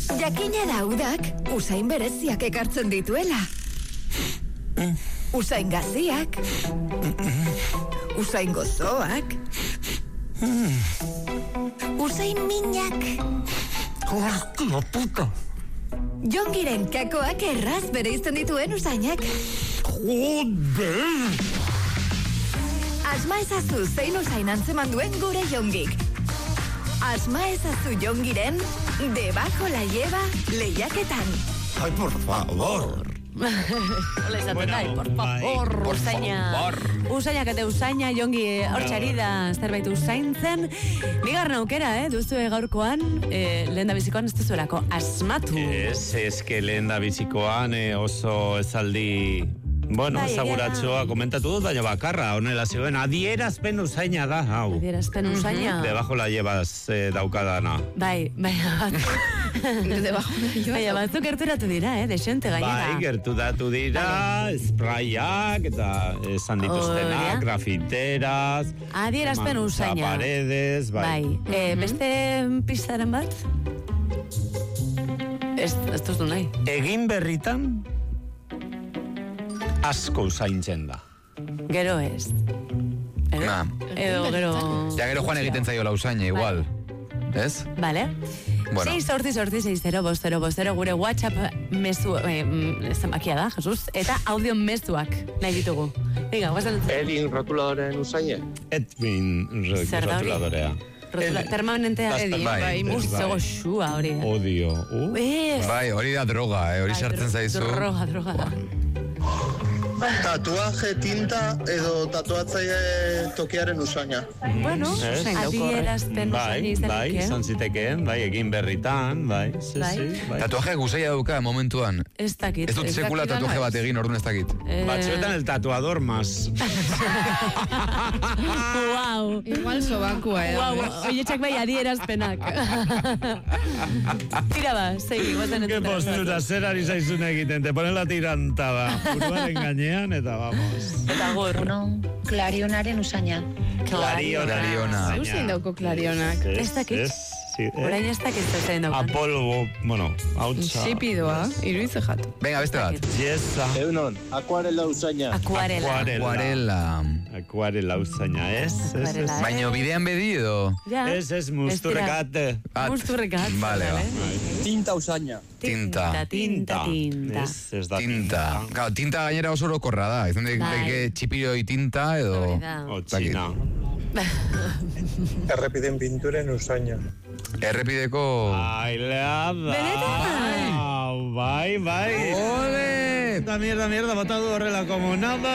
Jakina da udak usain bereziak ekartzen dituela. Usain gaziak, usain gozoak, usain minak. ¡Hostia puta! Jongiren kakoak erraz bereizten dituen usainak. ¡Joder! Asma ezazu zein usain antzeman duen gure Jongik. Asma ezazu Jongiren debajo la lleva lehiaketan. ¡Ay, por favor! Hola, izaten da, por favor, usaina. Usainak eta usaina, Jongi, hortxari da zerbait usaintzen. Bigarren aukera, duzue gaurkoan, lehen da bizikoan ez duzuelako asmatu. Ez que lehen da bizikoan oso esaldi... Bueno, ezaguratxoa komentatu dut, baina bakarra, honela zioen, adierazpen usaina da, hau. Adierazpen usaina. Debajo la llevas daukadana. Bai, baina batzuk gerturatu dira, desente gainera. Bai, gerturatu dira, sprayak, eta esan dituztenak, grafiteras, adierazpen usaina. Paredes, bai. Beste pistaren bat? Ez duzu nahi. Egin berritan, asko usaintzen da. Gero ez. Na. Edo gero... Ja gero Juan egiten zaio la usaina, igual. Ez? Vale. Bueno. 6-sorti-60-60 gure WhatsApp mezu... zenbakia da, Jesus. Eta audio mezuak nahi ditugu. Venga, guazan entzun. Edin rotuladoren usaina? Edwin rotuladorea. Permanentea edin. Bai, zego xua hori. Odio. Bai, hori da droga, hori sartzen zaizu. Droga. Tatuaje, tinta edo tatuatzaile tokiaren usaina. Bueno, adierazpen usaina izan. Bai, izan zitekeen, bai, egin berritan, bai. Tatuaje guzaia dauka momentuan. Ez dakit. Ez dut sekula tatuaje bat egin, orduan ez dakit. Batzuetan el tatuador más. Wow. Igual sobakua, Wow, oietxak bai adierazpenak. Tira ba, segi, guazen entzuten. Qué postura, zer ari zaizun egiten, te ponen la tirantada. Uruaren gainean, eta vamos. Eta gur. Klarionaren usaina. Klariona. Usain dauko klarionak. Ez dakit. Orain ez dakit zezen daukan. Apolvo, bueno, hautsa. Sipidoa, iruize jatu. Venga, beste bat. Yesa. Eunon, akuarela usaina. Akuarela usaina, ez? Baina bidean bedi edo? Ez, musturrekat. Musturrekat. Vale, ba. Tinta usaina. Tinta. Ez da tinta. Claro, tinta gainera oso orokorra da. Izan daiteke txipiroi tinta edo... Otxina. Errepiden pinturen usaina. Errepideko... Bai. Ole! Mierda, botado horrela como nada,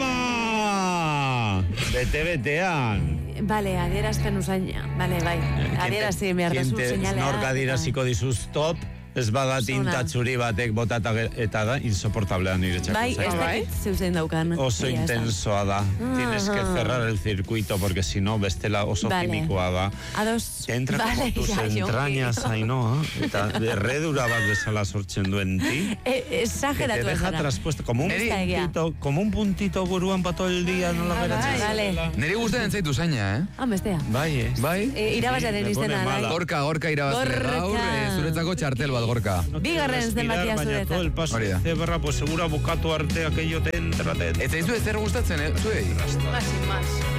toma! Bete-betean. Bale, adierazpen usaina. Bale, bai. Adierazi behar da zu seinalea. Norka adieraziko dizuz top, ez bada tinta txuri batek botata eta da insoportablea niretzako. Bai, ez dakit zeuzen daukan. Oso intensoa da. Tienes que cerrar el circuito, porque si no, bestela oso kimikoa da. Ados. Entra como tus entrañas, Ainhoa, eta erredura bat bezala sortzen duen ti. Exageratu te deja traspuesto, como un puntito buruan pa todo el día, no la geratzen. Neri gustatzen zaitu usaina, bestea. Bai, Irabazaren izena. Gorka irabazte gaur, zuretzako txartel bat, Gorka. Bigarren zenbakia zuretzat. El paso de cebra, pues segura bukatu arte aquello te entra. Ez zaizu ezer gustatzen, zuei? Más.